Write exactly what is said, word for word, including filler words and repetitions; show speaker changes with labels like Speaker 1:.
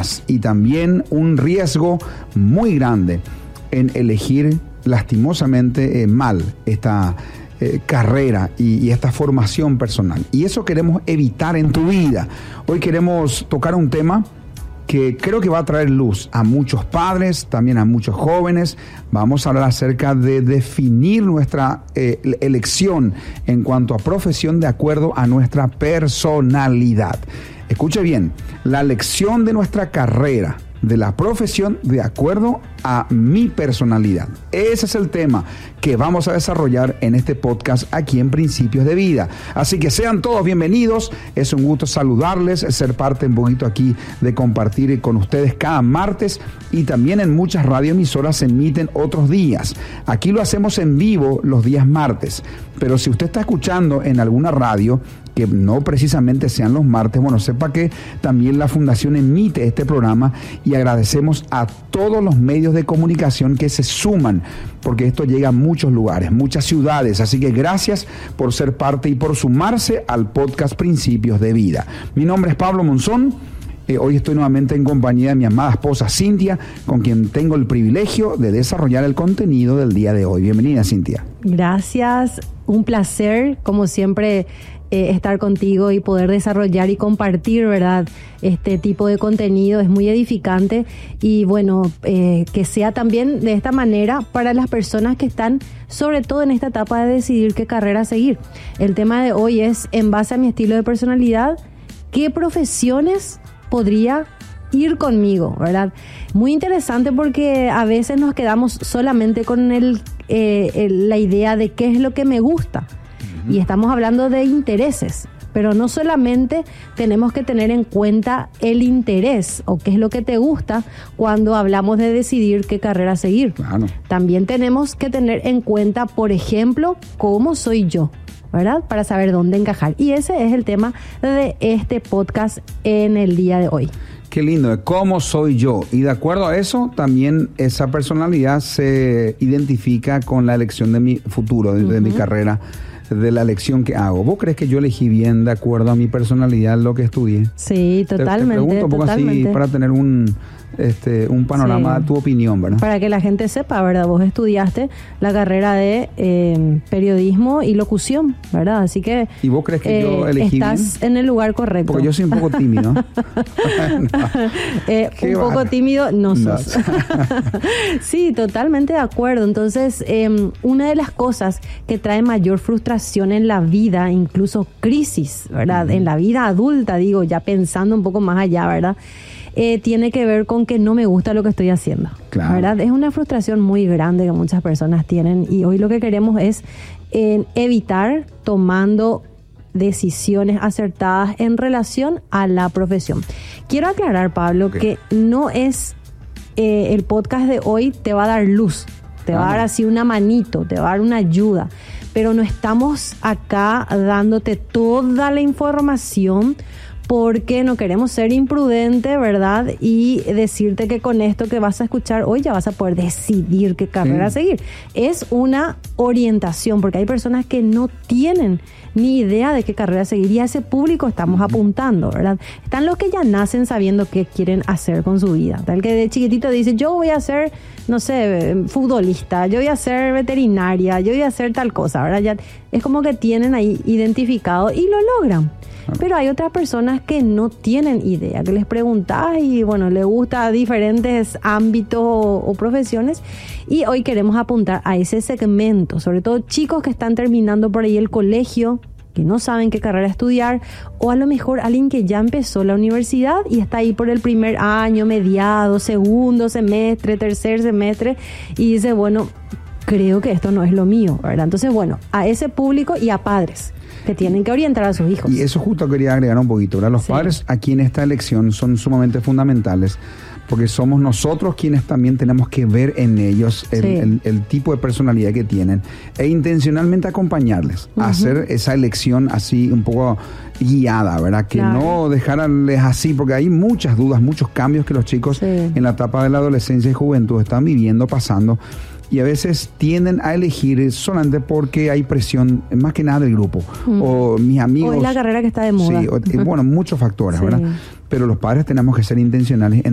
Speaker 1: más. Y también un riesgo muy grande en elegir lastimosamente eh, mal esta eh, carrera y, y esta formación personal. Y eso queremos evitar en tu vida. Hoy queremos tocar un tema que creo que va a traer luz a muchos padres, también a muchos jóvenes. Vamos a hablar acerca de definir nuestra eh, elección en cuanto a profesión de acuerdo a nuestra personalidad. Escuche bien, la elección de nuestra carrera, de la profesión de acuerdo a mi personalidad. Ese es el tema que vamos a desarrollar en este podcast aquí en Principios de Vida. Así que sean todos bienvenidos. Es un gusto saludarles, ser parte un poquito aquí de compartir con ustedes cada martes, y también en muchas radioemisoras se emiten otros días. Aquí lo hacemos en vivo los días martes, pero si usted está escuchando en alguna radio que no precisamente sean los martes, bueno, sepa que también la Fundación emite este programa, y agradecemos a todos los medios de comunicación que se suman, porque esto llega a muchos lugares, muchas ciudades. Así que gracias por ser parte y por sumarse al podcast Principios de Vida. Mi nombre es Pablo Monzón. Eh, hoy estoy nuevamente en compañía de mi amada esposa Cintia, con quien tengo el privilegio de desarrollar el contenido del día de hoy. Bienvenida, Cintia.
Speaker 2: Gracias, un placer, como siempre, eh, estar contigo y poder desarrollar y compartir, ¿verdad?, este tipo de contenido. Es muy edificante, y bueno, eh, que sea también de esta manera para las personas que están, sobre todo en esta etapa de decidir qué carrera seguir. El tema de hoy es, en base a mi estilo de personalidad, ¿qué profesiones podría ir conmigo, verdad? Muy interesante, porque a veces nos quedamos solamente con el, eh, el, la idea de qué es lo que me gusta, uh-huh. y estamos hablando de intereses, pero no solamente tenemos que tener en cuenta el interés o qué es lo que te gusta cuando hablamos de decidir qué carrera seguir. Claro. También tenemos que tener en cuenta, por ejemplo, cómo soy yo, ¿verdad?, para saber dónde encajar. Y ese es el tema de este podcast en el día de hoy.
Speaker 1: Qué lindo, cómo soy yo. Y de acuerdo a eso, también esa personalidad se identifica con la elección de mi futuro, de, uh-huh. de mi carrera, de la elección que hago. ¿Vos crees que yo elegí bien de acuerdo a mi personalidad lo que estudié?
Speaker 2: Sí, totalmente.
Speaker 1: Te, te pregunto un poco
Speaker 2: totalmente.
Speaker 1: así para tener un... Este, un panorama, sí. Tu opinión, ¿verdad?
Speaker 2: Para que la gente sepa, ¿verdad? Vos estudiaste la carrera de eh, periodismo y locución, ¿verdad? Así que...
Speaker 1: ¿Y vos crees que
Speaker 2: eh,
Speaker 1: yo elegí
Speaker 2: estás bien? En el lugar correcto.
Speaker 1: Porque yo soy un poco tímido. no.
Speaker 2: eh, un poco bar. tímido no sos. No. Sí, totalmente de acuerdo. Entonces, eh, una de las cosas que trae mayor frustración en la vida, incluso crisis, ¿verdad? Uh-huh. En la vida adulta, digo, ya pensando un poco más allá, ¿verdad?, Eh, tiene que ver con que no me gusta lo que estoy haciendo, claro. ¿verdad? Es una frustración muy grande que muchas personas tienen, y hoy lo que queremos es eh, evitar tomando decisiones acertadas en relación a la profesión. Quiero aclarar, Pablo, okay. que no es eh, el podcast de hoy te va a dar luz, te ah, va a dar así una manito, te va a dar una ayuda, pero no estamos acá dándote toda la información, porque no queremos ser imprudentes, ¿verdad? Y decirte que con esto que vas a escuchar hoy ya vas a poder decidir qué carrera sí. seguir. Es una orientación, porque hay personas que no tienen ni idea de qué carrera seguir, y a ese público estamos uh-huh. apuntando, ¿verdad? Están los que ya nacen sabiendo qué quieren hacer con su vida. Tal que de chiquitito dice, yo voy a ser, no sé, futbolista, yo voy a ser veterinaria, yo voy a hacer tal cosa, ¿verdad? Ya es como que tienen ahí identificado y lo logran. Pero hay otras personas que no tienen idea, que les preguntás y bueno, les gusta diferentes ámbitos o, o profesiones, y hoy queremos apuntar a ese segmento, sobre todo chicos que están terminando por ahí el colegio, que no saben qué carrera estudiar, o a lo mejor alguien que ya empezó la universidad y está ahí por el primer año, mediado, segundo semestre, tercer semestre, y dice, bueno, creo que esto no es lo mío, ¿verdad? Entonces, bueno, a ese público y a padres que tienen que orientar a sus hijos.
Speaker 1: Y eso justo quería agregar un poquito, ¿verdad? Los sí. padres aquí en esta elección son sumamente fundamentales, porque somos nosotros quienes también tenemos que ver en ellos el, sí. el, el tipo de personalidad que tienen, e intencionalmente acompañarles uh-huh. a hacer esa elección así un poco guiada, ¿verdad? Que claro. no dejarles así, porque hay muchas dudas, muchos cambios que los chicos sí. en la etapa de la adolescencia y juventud están viviendo, pasando, y a veces tienden a elegir solamente porque hay presión, más que nada del grupo, mm. o mis amigos.
Speaker 2: O es la carrera que está de moda.
Speaker 1: Sí, o,
Speaker 2: uh-huh.
Speaker 1: bueno, muchos factores,
Speaker 2: sí.
Speaker 1: ¿verdad? Pero los padres tenemos que ser intencionales en